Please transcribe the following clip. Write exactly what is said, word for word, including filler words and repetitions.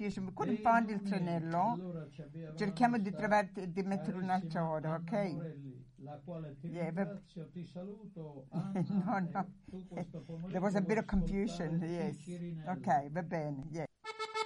confusion. Quando fondi il tranello, allora ci abbiamo cerchiamo di sta trovare, di mettere un'altra carissima ora, Anna ok? Morelli, la quale ti Yeah, but- ringrazio, ti saluto no, Anna, no. e tu questo pomeriggio There was a bit vuoi of confusion, ascoltare yes. Cicirinelli. Ok, va bene, yes.